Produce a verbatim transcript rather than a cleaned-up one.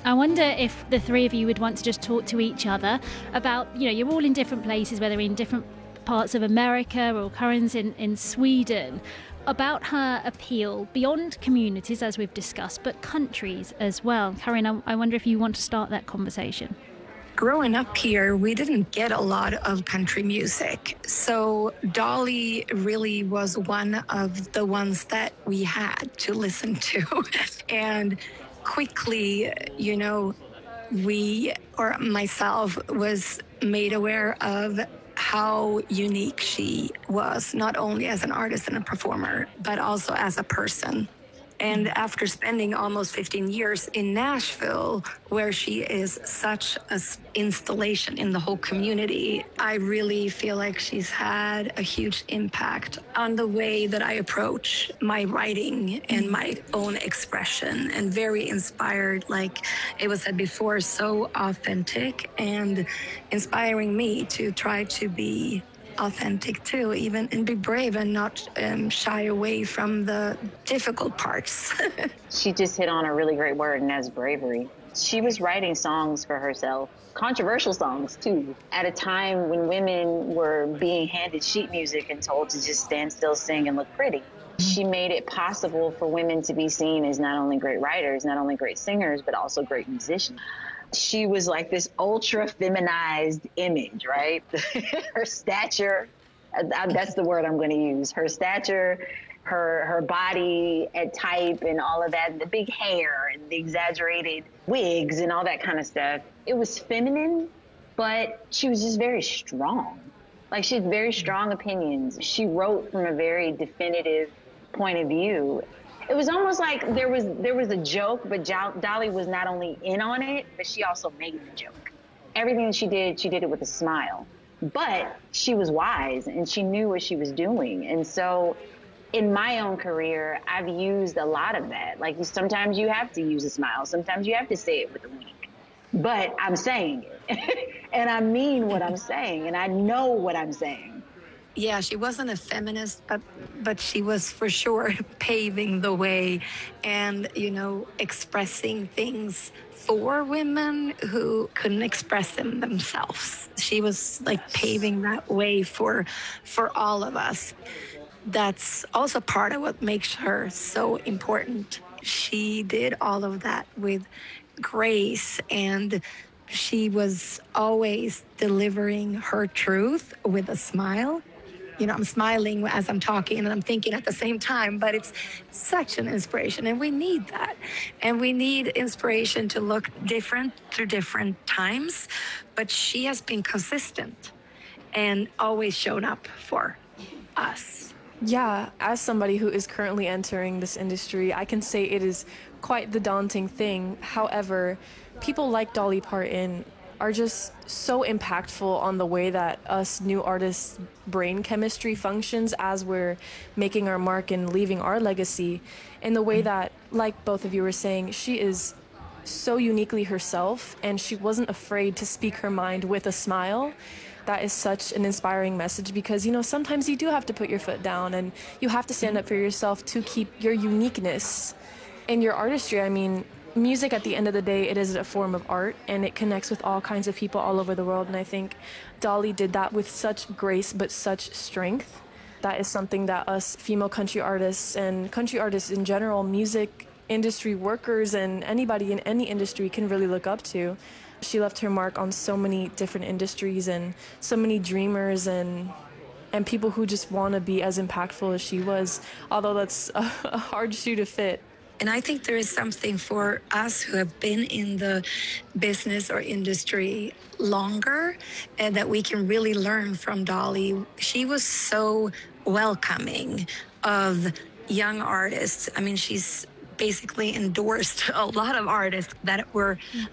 I wonder if the three of you would want to just talk to each other about, you know, you're all in different places, whether in different parts of America or Karin's in, in Sweden, about her appeal beyond communities, as we've discussed, but countries as well. Karin, I, I wonder if you want to start that conversation. Growing up here, we didn't get a lot of country music. So Dolly really was one of the ones that we had to listen to. And quickly, you know, we, or myself, was made aware of how unique she was, not only as an artist and a performer, but also as a person. And after spending almost fifteen years in Nashville, where she is such an installation in the whole community, I really feel like she's had a huge impact on the way that I approach my writing and my own expression, and very inspired, like it was said before, so authentic and inspiring me to try to be authentic too, even, and be brave and not um, shy away from the difficult parts. She just hit on a really great word, and that's bravery. She was writing songs for herself, controversial songs too, at a time when women were being handed sheet music and told to just stand still, sing, and look pretty. She made it possible for women to be seen as not only great writers, not only great singers, but also great musicians. She was like this ultra feminized image, right? Her stature, that's the word I'm going to use. Her stature, her her body at type and all of that, and the big hair and the exaggerated wigs and all that kind of stuff. It was feminine, but she was just very strong. Like, she had very strong opinions. She wrote from a very definitive point of view. It was almost like there was there was a joke, but Dolly was not only in on it, but she also made the joke. Everything that she did, she did it with a smile. But she was wise, and she knew what she was doing. And so in my own career, I've used a lot of that. Like, sometimes you have to use a smile. Sometimes you have to say it with a wink. But I'm saying it. And I mean what I'm saying, and I know what I'm saying. Yeah, she wasn't a feminist, but but she was for sure paving the way and, you know, expressing things for women who couldn't express them themselves. She was like paving that way for for all of us. That's also part of what makes her so important. She did all of that with grace, and she was always delivering her truth with a smile. You know, I'm smiling as I'm talking and I'm thinking at the same time, but it's such an inspiration, and we need that. And we need inspiration to look different through different times, but she has been consistent and always shown up for us. Yeah, as somebody who is currently entering this industry, I can say it is quite the daunting thing. However, people like Dolly Parton are just so impactful on the way that us new artists' brain chemistry functions as we're making our mark and leaving our legacy, in the way that, like both of you were saying, she is so uniquely herself, and she wasn't afraid to speak her mind with a smile. That is such an inspiring message, because, you know, sometimes you do have to put your foot down and you have to stand up for yourself to keep your uniqueness in your artistry. I mean, music, at the end of the day, it is a form of art, and it connects with all kinds of people all over the world. And I think Dolly did that with such grace, but such strength. That is something that us female country artists and country artists in general, music industry workers and anybody in any industry can really look up to. She left her mark on so many different industries and so many dreamers and and people who just want to be as impactful as she was, although that's a, a hard shoe to fit. And I think there is something for us who have been in the business or industry longer, and that we can really learn from Dolly. She was so welcoming of young artists. I mean, she's basically endorsed a lot of artists that were